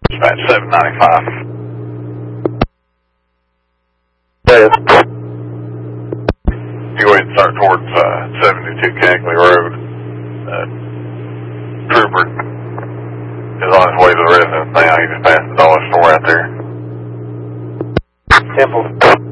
Dispatch 795. Yes. You go ahead and start towards 72 Kenekley Road. Trooper is on his way to the residence now. He just passed the dollar store out there. Temple.